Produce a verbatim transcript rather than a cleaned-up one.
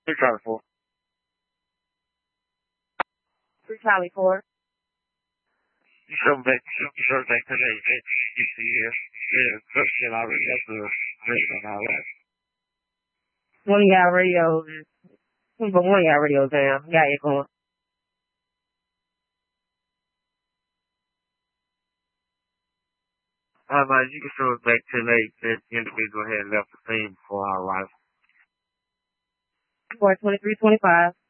Three Charlie four. Three Charlie four. You show back, you show back today. You see here, yeah, good shit already. That's the great on all that. One of y'all radios is, but one of y'all radios down. Got it going. How about you can show us back today that the individual had left the scene before our arrival? four twenty-three twenty-five.